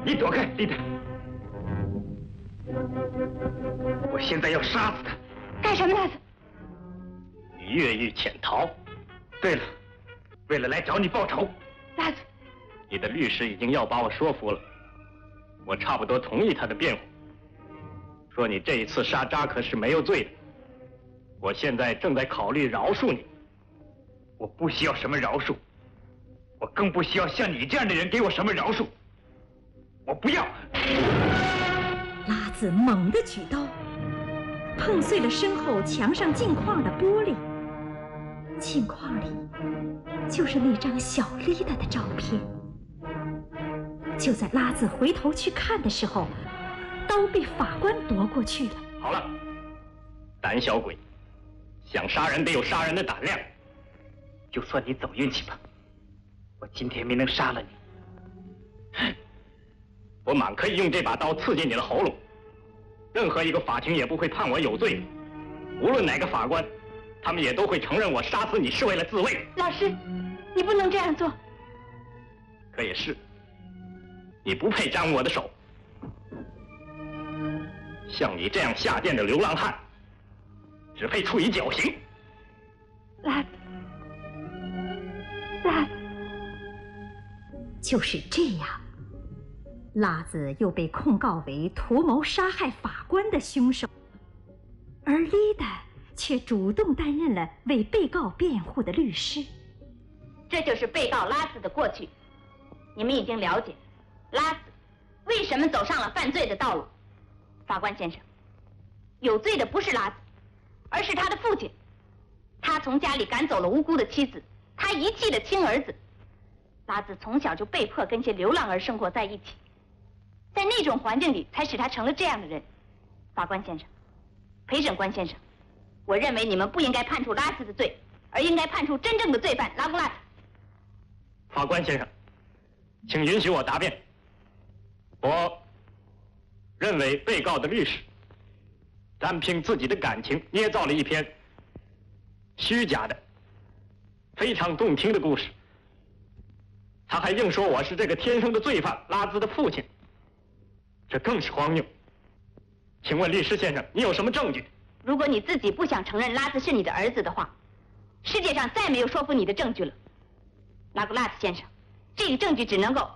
你躲开，丽达！我现在要杀死他！ 干什么，拉子？ 你越狱潜逃。对了，为了来找你报仇。 拉子， 你的律师已经要把我说服了，我差不多同意他的辩护，说你这一次杀扎克是没有罪的。我现在正在考虑饶恕你。我不需要什么饶恕，我更不需要像你这样的人给我什么饶恕。我不要！ 拉子猛地举刀，碰碎了身后墙上镜框的玻璃。镜框里就是那张小丽达的照片。就在拉子回头去看的时候，刀被法官夺过去了。 好了，胆小鬼，想杀人得有杀人的胆量。就算你走运气吧，我今天没能杀了你，我满可以用这把刀刺进你的喉咙。任何一个法庭也不会判我有罪的，无论哪个法官，他们也都会承认我杀死你是为了自卫。 老师，你不能这样做。 可也是，你不配沾我的手。像你这样下贱的流浪汉，只配处以绞刑。 拉子。 就是这样，拉子又被控告为图谋杀害法官的凶手，而丽达却主动担任了为被告辩护的律师。 这就是被告拉子的过去。你们已经了解，拉子为什么走上了犯罪的道路。法官先生，有罪的不是拉子，而是他的父亲。他从家里赶走了无辜的妻子，他遗弃了亲儿子。拉子从小就被迫跟些流浪儿生活在一起，在那种环境里才使他成了这样的人。法官先生，陪审官先生，我认为你们不应该判处拉子的罪，而应该判处真正的罪犯拉古拉斯。 法官先生，请允许我答辩。我认为被告的律师单凭自己的感情捏造了一篇虚假的、非常动听的故事。他还硬说我是这个天生的罪犯拉兹的父亲，这更是荒谬。请问律师先生，你有什么证据？ 如果你自己不想承认拉兹是你的儿子的话，世界上再没有说服你的证据了。拉格拉斯先生，这个证据只能够